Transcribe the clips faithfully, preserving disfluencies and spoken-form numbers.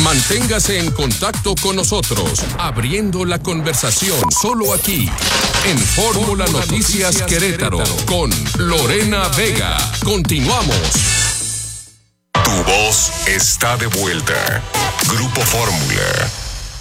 Manténgase en contacto con nosotros, abriendo la conversación solo aquí, en Fórmula Noticias, Noticias Querétaro, Querétaro, con Lorena Vega. Continuamos. Tu voz está de vuelta. Grupo Fórmula.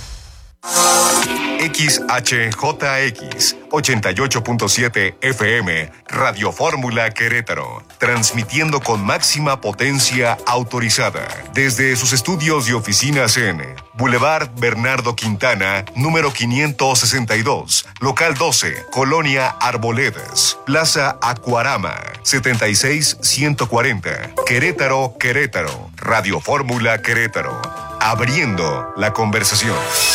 X H J X ochenta y ocho punto siete F M, Radio Fórmula Querétaro, transmitiendo con máxima potencia autorizada desde sus estudios y oficinas en Boulevard Bernardo Quintana, número quinientos sesenta y dos, local doce, Colonia Arboledas, Plaza Acuarama, setenta y seis ciento cuarenta, Querétaro, Querétaro, Radio Fórmula Querétaro, abriendo la conversación.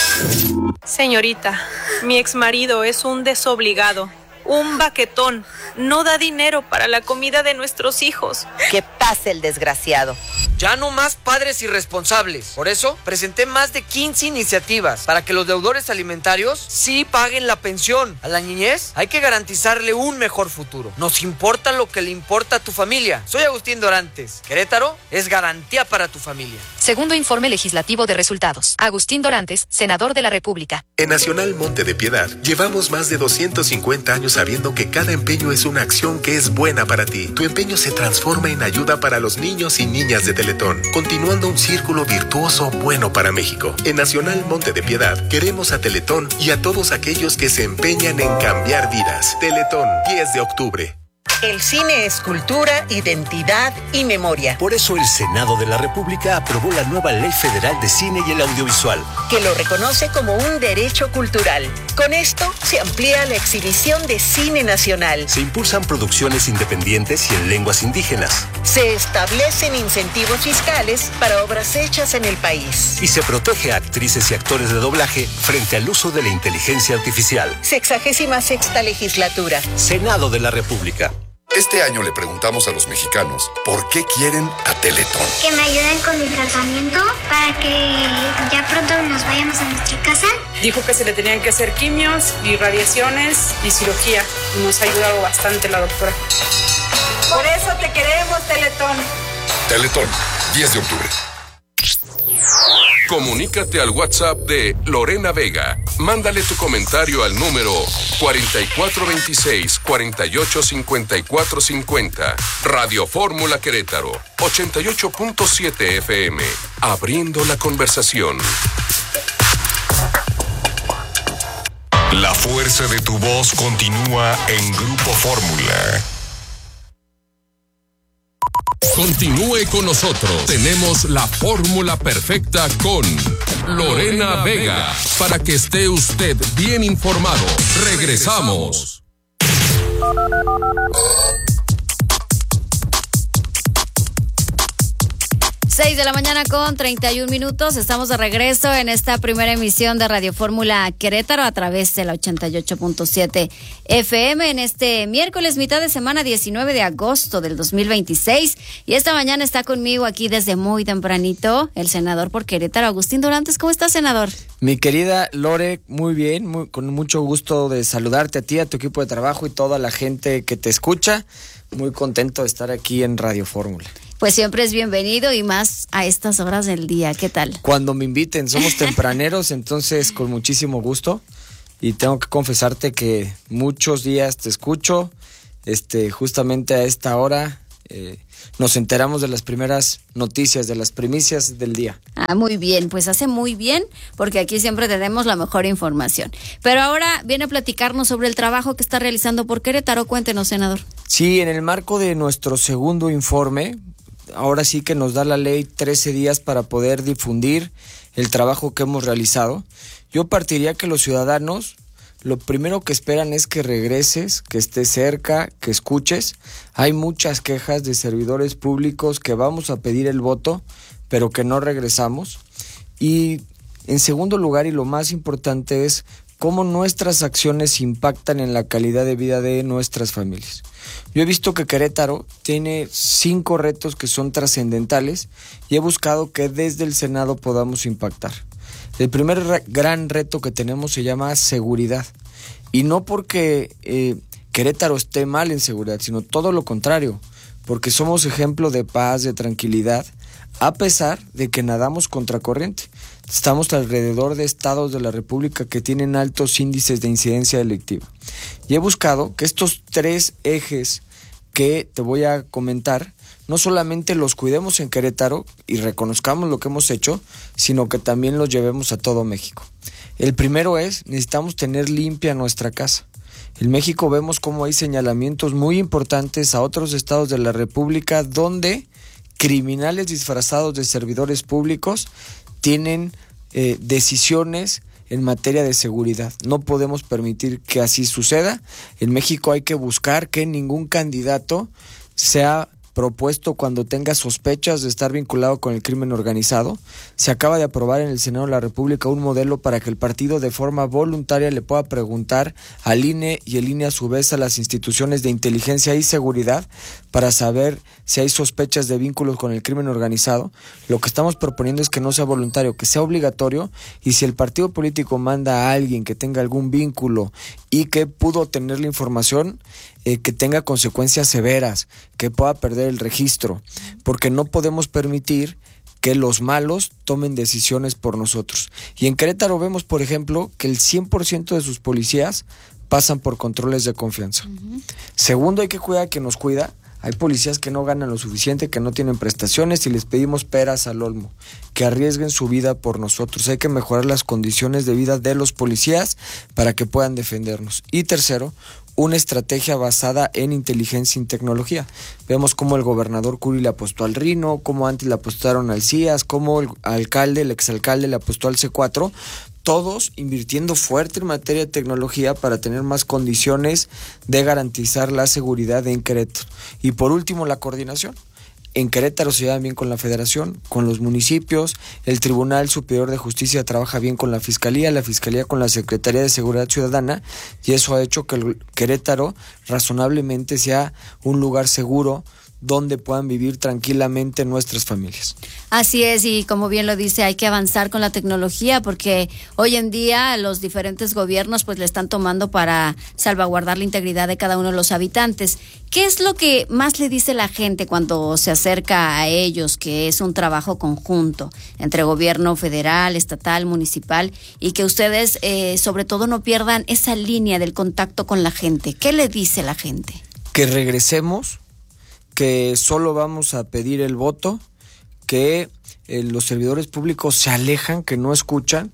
Señorita, mi exmarido es un desobligado, un baquetón, no da dinero para la comida de nuestros hijos. Que pase el desgraciado. Ya no más padres irresponsables. Por eso presenté más de quince iniciativas para que los deudores alimentarios sí paguen la pensión. A la niñez hay que garantizarle un mejor futuro. Nos importa lo que le importa a tu familia. Soy Agustín Dorantes. Querétaro es garantía para tu familia. Segundo informe legislativo de resultados. Agustín Dorantes, senador de la República. En Nacional Monte de Piedad llevamos más de doscientos cincuenta años sabiendo que cada empeño es una acción que es buena para ti. Tu empeño se transforma en ayuda para los niños y niñas de Teletón, continuando un círculo virtuoso bueno para México. En Nacional Monte de Piedad queremos a Teletón y a todos aquellos que se empeñan en cambiar vidas. Teletón, diez de octubre. El cine es cultura, identidad y memoria. Por eso el Senado de la República aprobó la nueva Ley Federal de Cine y el Audiovisual, que lo reconoce como un derecho cultural. Con esto se amplía la exhibición de cine nacional. Se impulsan producciones independientes y en lenguas indígenas. Se establecen incentivos fiscales para obras hechas en el país. Y se protege a actrices y actores de doblaje frente al uso de la inteligencia artificial. Sexagésima sexta legislatura. Senado de la República. Este año le preguntamos a los mexicanos por qué quieren a Teletón. Que me ayuden con mi tratamiento para que ya pronto nos vayamos a nuestra casa. Dijo que se le tenían que hacer quimios y radiaciones y cirugía. Nos ha ayudado bastante la doctora. Por eso te queremos, Teletón. Teletón, diez de octubre. Comunícate al WhatsApp de Lorena Vega. Mándale tu comentario al número cuarenta y cuatro veintiséis, cuarenta y ocho cincuenta y cuatro cincuenta. Radio Fórmula Querétaro, ochenta y ocho punto siete F M. Abriendo la conversación. La fuerza de tu voz continúa en Grupo Fórmula. Continúe con nosotros. Tenemos la fórmula perfecta con Lorena Vega para que esté usted bien informado. Regresamos. seis de la mañana con treinta y un minutos. Estamos de regreso en esta primera emisión de Radio Fórmula Querétaro a través de la ochenta y ocho punto siete F M en este miércoles, mitad de semana, diecinueve de agosto del dos mil veintiséis. Y esta mañana está conmigo aquí desde muy tempranito el senador por Querétaro, Agustín Dorantes. ¿Cómo estás, senador? Mi querida Lore, muy bien, muy, con mucho gusto de saludarte a ti, a tu equipo de trabajo y toda la gente que te escucha. Muy contento de estar aquí en Radio Fórmula. Pues siempre es bienvenido y más a estas horas del día. ¿Qué tal? Cuando me inviten, somos tempraneros, entonces con muchísimo gusto. Y tengo que confesarte que muchos días te escucho, este, justamente a esta hora eh, nos enteramos de las primeras noticias, de las primicias del día. Ah, muy bien, pues hace muy bien, porque aquí siempre tenemos la mejor información. Pero ahora viene a platicarnos sobre el trabajo que está realizando por Querétaro. Cuéntenos, senador. Sí, en el marco de nuestro segundo informe, ahora sí que nos da la ley trece días para poder difundir el trabajo que hemos realizado. Yo partiría que los ciudadanos lo primero que esperan es que regreses, que estés cerca, que escuches. Hay muchas quejas de servidores públicos que vamos a pedir el voto, pero que no regresamos. Y en segundo lugar, y lo más importante, es cómo nuestras acciones impactan en la calidad de vida de nuestras familias. Yo he visto que Querétaro tiene cinco retos que son trascendentales y he buscado que desde el Senado podamos impactar. El primer re- gran reto que tenemos se llama seguridad. Y no porque eh, Querétaro esté mal en seguridad, sino todo lo contrario, porque somos ejemplo de paz, de tranquilidad, a pesar de que nadamos contracorriente. Estamos alrededor de estados de la República que tienen altos índices de incidencia delictiva. Y he buscado que estos tres ejes que te voy a comentar, no solamente los cuidemos en Querétaro y reconozcamos lo que hemos hecho, sino que también los llevemos a todo México. El primero es, necesitamos tener limpia nuestra casa. En México vemos cómo hay señalamientos muy importantes a otros estados de la República donde criminales disfrazados de servidores públicos tienen eh, decisiones en materia de seguridad. No podemos permitir que así suceda. En México hay que buscar que ningún candidato sea propuesto cuando tenga sospechas de estar vinculado con el crimen organizado. Se acaba de aprobar en el Senado de la República un modelo para que el partido de forma voluntaria le pueda preguntar al I N E y el I N E a su vez a las instituciones de inteligencia y seguridad para saber si hay sospechas de vínculos con el crimen organizado. Lo que estamos proponiendo es que no sea voluntario, que sea obligatorio, y si el partido político manda a alguien que tenga algún vínculo y que pudo tener la información, eh, que tenga consecuencias severas, que pueda perder el registro, porque no podemos permitir que los malos tomen decisiones por nosotros. Y en Querétaro vemos, por ejemplo, que el cien por ciento de sus policías pasan por controles de confianza. Uh-huh. Segundo, hay que cuidar que nos cuida. Hay policías que no ganan lo suficiente, que no tienen prestaciones y les pedimos peras al olmo, que arriesguen su vida por nosotros. Hay que mejorar las condiciones de vida de los policías para que puedan defendernos. Y tercero, una estrategia basada en inteligencia y tecnología. Vemos cómo el gobernador Curi le apostó al Rino, cómo antes le apostaron al C I A S, cómo el alcalde, el exalcalde le apostó al C cuatro, todos invirtiendo fuerte en materia de tecnología para tener más condiciones de garantizar la seguridad en Querétaro. Y por último, la coordinación. En Querétaro se llevan bien con la Federación, con los municipios, el Tribunal Superior de Justicia trabaja bien con la Fiscalía, la Fiscalía con la Secretaría de Seguridad Ciudadana, y eso ha hecho que el Querétaro razonablemente sea un lugar seguro donde puedan vivir tranquilamente nuestras familias. Así es, y como bien lo dice, hay que avanzar con la tecnología porque hoy en día los diferentes gobiernos pues le están tomando para salvaguardar la integridad de cada uno de los habitantes. ¿Qué es lo que más le dice la gente cuando se acerca a ellos, que es un trabajo conjunto entre gobierno federal, estatal, municipal, y que ustedes eh, sobre todo no pierdan esa línea del contacto con la gente? ¿Qué le dice la gente? Que regresemos, que solo vamos a pedir el voto, que eh, los servidores públicos se alejan, que no escuchan,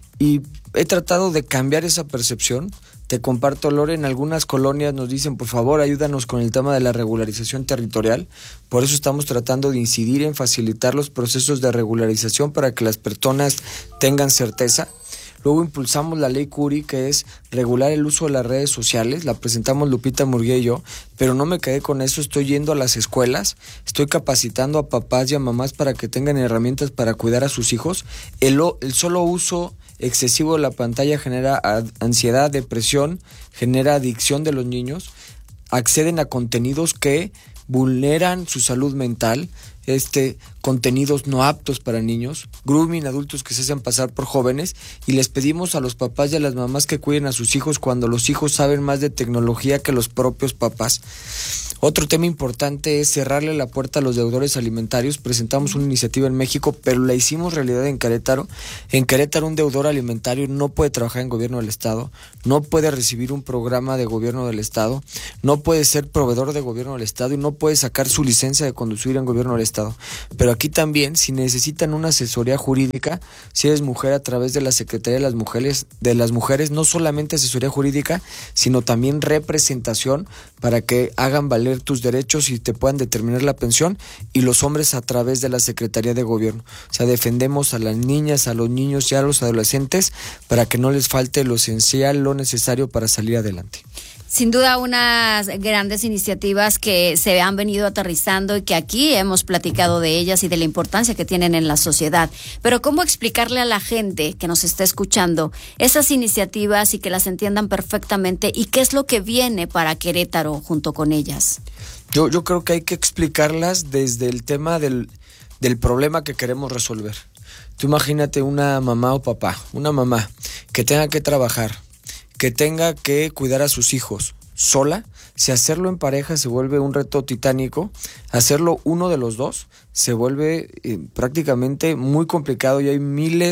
y he tratado de cambiar esa percepción. Te comparto, Lore, en algunas colonias nos dicen, por favor, ayúdanos con el tema de la regularización territorial. Por eso estamos tratando de incidir en facilitar los procesos de regularización para que las personas tengan certeza. Luego impulsamos la ley Curi, que es regular el uso de las redes sociales. La presentamos Lupita Murguía y yo, pero no me quedé con eso. Estoy yendo a las escuelas, estoy capacitando a papás y a mamás para que tengan herramientas para cuidar a sus hijos. El, el solo uso excesivo de la pantalla genera ansiedad, depresión, genera adicción de los niños. Acceden a contenidos que vulneran su salud mental, este contenidos no aptos para niños, grooming, adultos que se hacen pasar por jóvenes, y les pedimos a los papás y a las mamás que cuiden a sus hijos cuando los hijos saben más de tecnología que los propios papás. Otro tema importante es cerrarle la puerta a los deudores alimentarios. Presentamos una iniciativa en México, pero la hicimos realidad en Querétaro. En Querétaro un deudor alimentario no puede trabajar en gobierno del Estado, no puede recibir un programa de gobierno del Estado, no puede ser proveedor de gobierno del Estado y no puede sacar su licencia de conducir en gobierno del Estado. Pero aquí también, si necesitan una asesoría jurídica, si eres mujer, a través de la Secretaría de las Mujeres, de las Mujeres, no solamente asesoría jurídica, sino también representación para que hagan valer tus derechos y te puedan determinar la pensión, y los hombres a través de la Secretaría de Gobierno. O sea, defendemos a las niñas, a los niños y a los adolescentes para que no les falte lo esencial, lo necesario para salir adelante. Sin duda, unas grandes iniciativas que se han venido aterrizando y que aquí hemos platicado de ellas y de la importancia que tienen en la sociedad. Pero ¿cómo explicarle a la gente que nos está escuchando esas iniciativas y que las entiendan perfectamente y qué es lo que viene para Querétaro junto con ellas? Yo, yo creo que hay que explicarlas desde el tema del, del problema que queremos resolver. Tú imagínate una mamá o papá, una mamá que tenga que trabajar, que tenga que cuidar a sus hijos sola. Si hacerlo en pareja se vuelve un reto titánico, hacerlo uno de los dos se vuelve eh, prácticamente muy complicado, y hay miles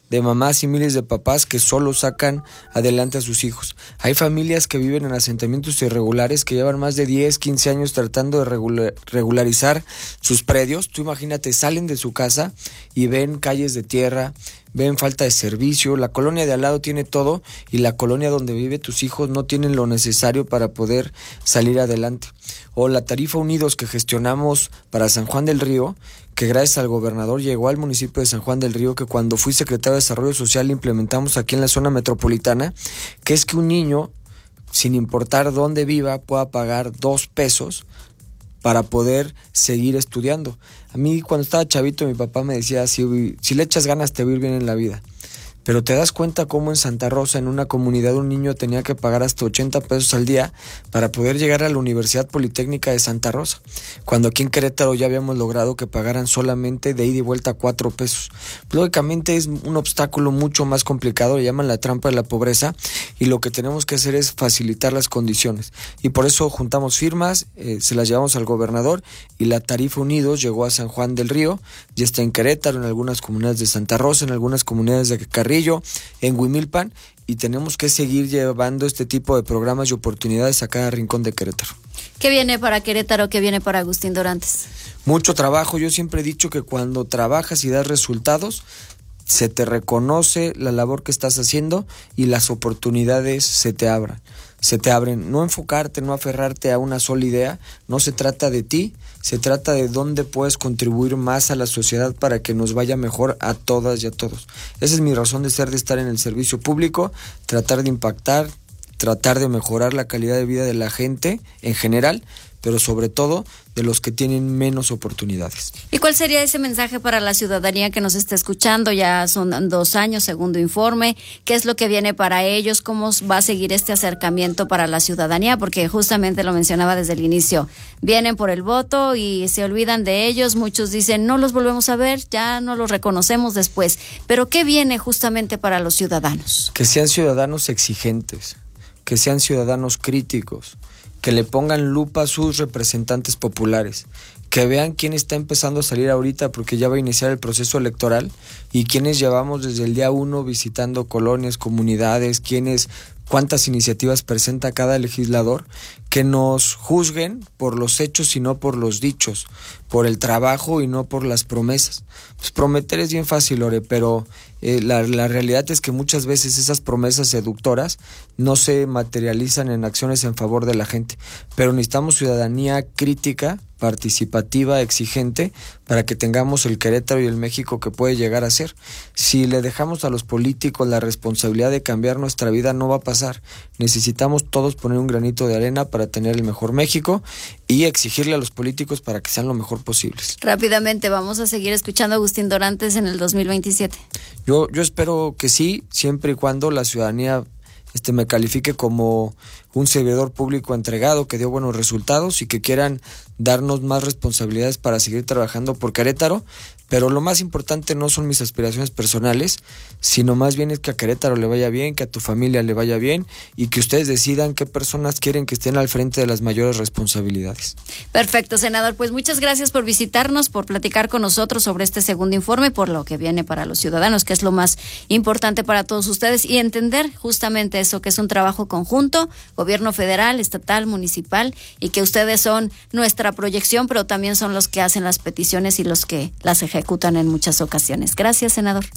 de mamás y miles de papás que solo sacan adelante a sus hijos. Hay familias que viven en asentamientos irregulares que llevan más de diez, quince años tratando de regular, regularizar sus predios. Tú imagínate, salen de su casa y ven calles de tierra, ven falta de servicio, la colonia de al lado tiene todo y la colonia donde vive tus hijos no tienen lo necesario para poder salir adelante. O la tarifa Unidos que gestionamos para San Juan del Río, que gracias al gobernador llegó al municipio de San Juan del Río, que cuando fui secretario de Desarrollo Social implementamos aquí en la zona metropolitana, que es que un niño, sin importar dónde viva, pueda pagar dos pesos para poder seguir estudiando. A mí cuando estaba chavito mi papá me decía, si, si le echas ganas te va a ir bien en la vida. Pero te das cuenta cómo en Santa Rosa, en una comunidad, un niño tenía que pagar hasta ochenta pesos al día para poder llegar a la Universidad Politécnica de Santa Rosa, cuando aquí en Querétaro ya habíamos logrado que pagaran solamente de ida y vuelta cuatro pesos. Lógicamente es un obstáculo mucho más complicado, le llaman la trampa de la pobreza, y lo que tenemos que hacer es facilitar las condiciones. Y por eso juntamos firmas, eh, se las llevamos al gobernador, y la tarifa Unidos llegó a San Juan del Río, ya está en Querétaro, en algunas comunidades de Santa Rosa, en algunas comunidades de Carrillo, en Huimilpan, y tenemos que seguir llevando este tipo de programas y oportunidades a cada rincón de Querétaro. ¿Qué viene para Querétaro? ¿Qué viene para Agustín Dorantes? Mucho trabajo. Yo siempre he dicho que cuando trabajas y das resultados, se te reconoce la labor que estás haciendo y las oportunidades se te abran. Se te abren. No enfocarte, no aferrarte a una sola idea. No se trata de ti, se trata de dónde puedes contribuir más a la sociedad para que nos vaya mejor a todas y a todos. Esa es mi razón de ser, de estar en el servicio público, tratar de impactar, tratar de mejorar la calidad de vida de la gente en general, pero sobre todo de los que tienen menos oportunidades. ¿Y cuál sería ese mensaje para la ciudadanía que nos está escuchando? Ya son dos años, segundo informe. ¿Qué es lo que viene para ellos? ¿Cómo va a seguir este acercamiento para la ciudadanía? Porque justamente lo mencionaba desde el inicio. Vienen por el voto y se olvidan de ellos. Muchos dicen, no los volvemos a ver, ya no los reconocemos después. Pero ¿qué viene justamente para los ciudadanos? Que sean ciudadanos exigentes, que sean ciudadanos críticos, que le pongan lupa a sus representantes populares, que vean quién está empezando a salir ahorita porque ya va a iniciar el proceso electoral y quiénes llevamos desde el día uno visitando colonias, comunidades, quiénes, cuántas iniciativas presenta cada legislador, que nos juzguen por los hechos y no por los dichos, por el trabajo y no por las promesas. Pues prometer es bien fácil, Lore, pero eh, la, la realidad es que muchas veces esas promesas seductoras no se materializan en acciones en favor de la gente, pero necesitamos ciudadanía crítica, participativa, exigente, para que tengamos el Querétaro y el México que puede llegar a ser. Si le dejamos a los políticos la responsabilidad de cambiar nuestra vida, no va a pasar. Necesitamos todos poner un granito de arena para tener el mejor México y exigirle a los políticos para que sean lo mejor posibles. Rápidamente, ¿vamos a seguir escuchando a Agustín Dorantes en el dos mil veintisiete? Yo, yo espero que sí, siempre y cuando la ciudadanía este me califique como un servidor público entregado, que dio buenos resultados y que quieran darnos más responsabilidades para seguir trabajando por Querétaro, pero lo más importante no son mis aspiraciones personales, sino más bien es que a Querétaro le vaya bien, que a tu familia le vaya bien y que ustedes decidan qué personas quieren que estén al frente de las mayores responsabilidades. Perfecto, senador, pues muchas gracias por visitarnos, por platicar con nosotros sobre este segundo informe, por lo que viene para los ciudadanos, que es lo más importante para todos ustedes, y entender justamente eso, que es un trabajo conjunto, gobierno federal, estatal, municipal, y que ustedes son nuestra proyección, pero también son los que hacen las peticiones y los que las ejecutan en muchas ocasiones. Gracias, senador.